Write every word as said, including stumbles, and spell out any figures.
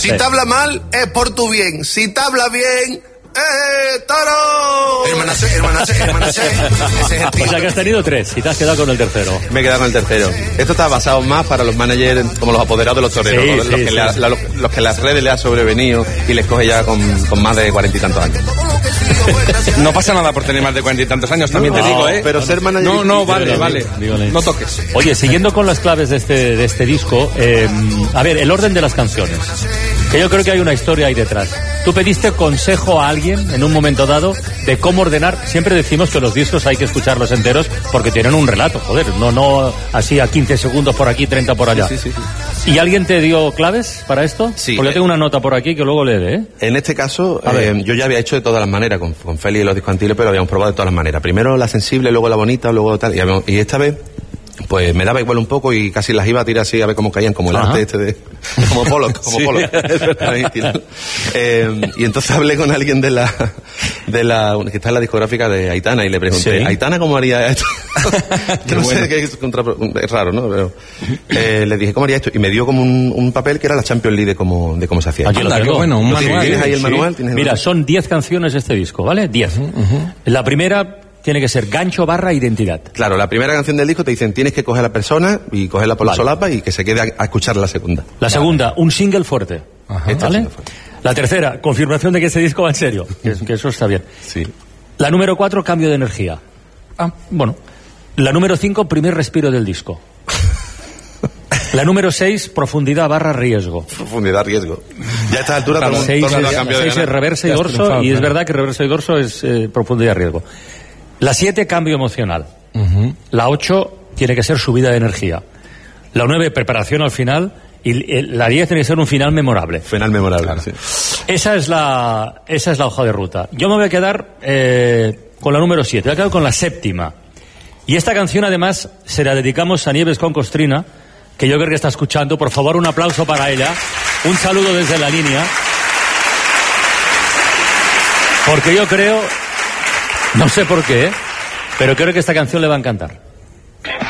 Si te habla mal, es por tu bien. Si te habla bien... ¡Eh, toro! Hermana C, hermana C, hermana C. Ese es el tío. O sea que has tenido tres y te has quedado con el tercero. Me he quedado con el tercero. Esto está basado más para los managers como los apoderados de los toreros, sí, los, sí, los, que sí, la, sí. la, los, los que las redes le ha sobrevenido y les coge ya con, con más de cuarenta y tantos años. No pasa nada por tener más de cuarenta y tantos años, también No, te digo, ¿eh? pero ser manager... No, no, vale, Dígale, vale. dígale. No toques. Oye, siguiendo con las claves de este, de este disco, eh, a ver, el orden de las canciones. Que yo creo que hay una historia ahí detrás. Tú pediste consejo a alguien en un momento dado de cómo ordenar. Siempre decimos que los discos hay que escucharlos enteros porque tienen un relato, joder, no no así a quince segundos por aquí, treinta por allá. Sí, sí, sí. ¿Y alguien te dio claves para esto? Sí. Porque yo tengo una nota por aquí que luego lee, ¿eh? En este caso, A ver. eh, yo ya había hecho de todas las maneras con, con Félix y los discos antiguos, pero habíamos probado de todas las maneras. Primero la sensible, luego la bonita, luego tal. Y, habíamos, y esta vez, pues me daba igual un poco y casi las iba a tirar así a ver cómo caían, como el Ajá. arte este de... Como Pollock, como Sí, Pollock. Ahí, tirando. eh, y entonces hablé con alguien de la... de la que está en la discográfica de Aitana y le pregunté, Sí. ¿Aitana cómo haría esto? Yo no bueno. sé qué es, contra, es raro, ¿no? Pero eh, le dije, ¿cómo haría esto? Y me dio como un, un papel que era la Champions League de cómo, de cómo se hacía. Aquí lo Anda, qué tengo. bueno, un ¿Lo tienes? manual. ¿Tienes ahí el Sí. manual? ¿Tienes el Mira, manual? son diez canciones de este disco, ¿vale? diez. La primera tiene que ser gancho barra identidad. Claro, la primera canción del disco te dicen tienes que coger a la persona y cogerla por Vale. la solapa y que se quede a, a escuchar la segunda. La segunda, un single fuerte. Este es ¿Vale? el fuerte. La tercera, confirmación de que ese disco va en serio. Que, que eso está bien. Sí. La número cuatro, cambio de energía. Ah, bueno. La número cinco, primer respiro del disco. La número seis, profundidad barra riesgo. Profundidad, riesgo. Ya a esta altura todo el mundo- Seis todo el mundo es, ha cambiado de seis es ganas. reversa y Ya has dorso, triunfado, y es claro. verdad que reversa y dorso es eh, profundidad y riesgo. La siete, cambio emocional. La ocho, tiene que ser subida de energía. La nueve, preparación al final. Y eh, la diez tiene que ser un final memorable. Final memorable. Sí. Esa es la, esa es la hoja de ruta. Yo me voy a quedar eh, con la número siete, voy a quedar con la séptima. Y esta canción además se la dedicamos a Nieves con Costrina, que yo creo que está escuchando. Por favor, un aplauso para ella. Un saludo desde la línea. Porque yo creo, no sé por qué, pero creo que esta canción le va a encantar.